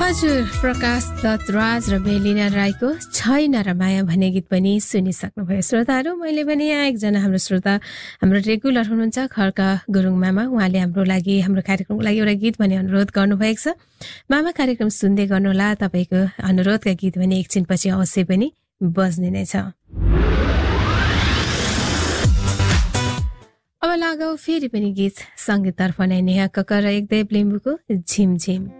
हजुर, प्रकाश दत्त राज र बेलिना राईको छैन र माया भन्ने गीत पनि सुनिसक्नुभयो श्रोताहरू। मैले पनि यहाँ एकजना हाम्रो श्रोता, हाम्रो रेगुलर हुनुहुन्छ खड्का गुरुङ मामा, उहाँले हाम्रो लागि, हाम्रो कार्यक्रमको लागि एउटा गीत भने अनुरोध गर्नुभएको छ। मामा, कार्यक्रम सुन्दै गर्नुहोला, तपाईँको अनुरोधका गीत भने एकछिनपछि अवश्य पनि बज्ने नै छ। अब लगाऊ फेरि पनि गीत सङ्गीततर्फ नै नेहा कक्कर र एकदेव लिम्बूको झिमझिम।